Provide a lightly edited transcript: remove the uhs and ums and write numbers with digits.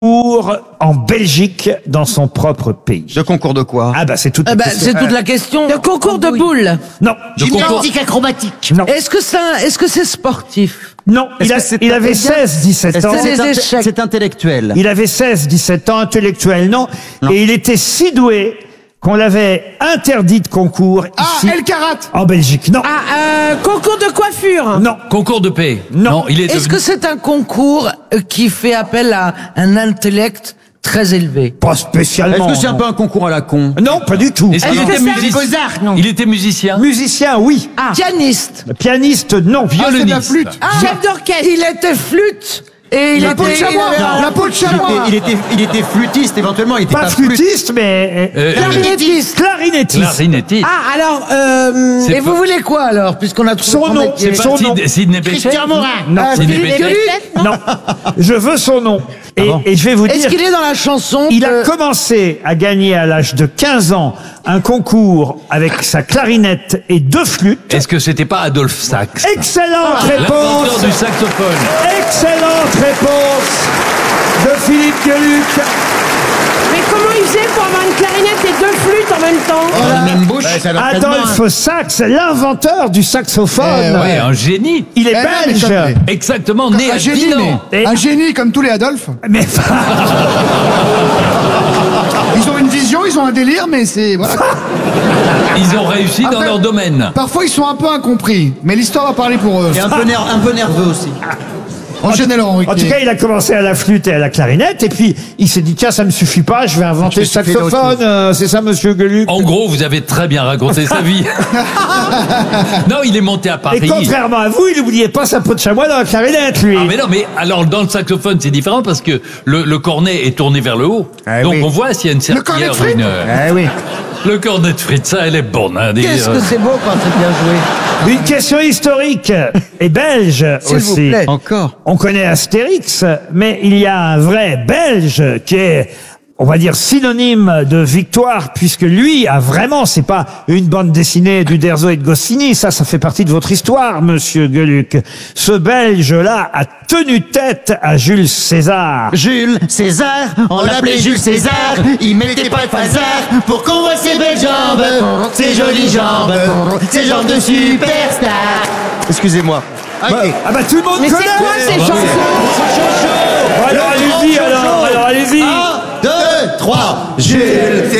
en Belgique, dans son propre pays. De concours de quoi? Ah bah c'est toute la question. C'est toute la question. Le concours de boules. Non. Gymnastique acrobatique. Non. Est-ce que c'est sportif? Non, il avait 16-17 ans. C'est des échecs. C'est intellectuel. Il avait 16-17 ans, intellectuel, non. Et il était si doué qu'on l'avait interdit de concours ici, El Karat. en Belgique. Non. Concours de coiffure. Non. Concours de paix. Non. il est Est-ce devenu... que c'est un concours qui fait appel à un intellect très élevé? Pas spécialement. Est-ce que c'est un non. peu un concours à la con? Non, pas du tout. Est-ce qu'il Est-ce était que c'est musicien? des Beaux-Arts, non? Il était musicien. Musicien, oui. Pianiste. Pianiste, non. Ah, c'est de la Violoniste. flûte. Chef d'orchestre. Il était flûte. Et il La peau de chamois. La peau de chamois. Il était flûtiste éventuellement, il était Pas pas flûte. flûtiste, mais Clarinettiste. clarinettiste. Clarinettiste. Ah, alors, C'est et vous pas- voulez quoi alors, puisqu'on a trouvé Son son nom, métier? c'est son nom. Sidney Bechet. Christian Morin. Non. Sidney Philippe Bechet. Gueluc. Non, je veux son nom. Et je vais vous Est-ce dire, qu'il est dans la chanson il a commencé à gagner à l'âge de 15 ans un concours avec sa clarinette et 2 flûtes. Est-ce que c'était pas Adolphe Sax? Excellente L'inventeur réponse. du saxophone. Excellente réponse de Philippe Gueluc. Mais comment il faisait pour avoir une clarinette et 2 flûtes en même temps? Dans la même bouche. Adolphe Sax, l'inventeur du saxophone. Ouais, un génie. Il est Eh non, mais belge. ça fait- Exactement, né à Un génie, Dinan. Et- Un génie comme tous les Adolphe. Mais Ils ont une vision, ils ont un délire, mais c'est voilà. Ils ont réussi dans Après- leur domaine. Parfois ils sont un peu incompris, mais l'histoire va parler pour eux. Et un peu nerveux aussi. Enchaînez Laurent en tout Ruquier. cas, il a commencé à la flûte et à la clarinette, et puis il s'est dit tiens, ça ne suffit pas, je vais inventer le Je vais souffler d'autre saxophone. C'est ça, Monsieur Gueluc. En gros, vous avez très bien raconté sa vie. Non, il est monté à Et Paris. contrairement à vous, il n'oubliait pas sa peau de chamois dans la clarinette, lui. Ah mais non, mais alors dans le saxophone c'est différent parce que le cornet est tourné vers le haut. Ah Donc oui. on voit s'il y a une cornet de serpillière ou frites une... oui. Le cornet de frites, ça elle est bonne. Hein, Qu'est-ce que c'est beau quand c'est bien joué. Une question historique et belge S'il vous aussi. plaît. Encore. On connaît Astérix, mais il y a un vrai Belge qui est, on va dire, synonyme de victoire, puisque lui a vraiment, c'est pas une bande dessinée du Derzo et de Goscinny, ça fait partie de votre histoire, Monsieur Gueluc. Ce Belge-là a tenu tête à Jules César. Jules César, on l'appelait Jules César. Il mettait pas de phasard pour qu'on voit ses belles jambes, ses jolies jambes, ses jambes de superstar. Excusez-moi. Ah bah tout le monde Mais connaît. c'est quoi ces chansons? Alors allez-y, alors allez-y. 1, 2, 3. Jules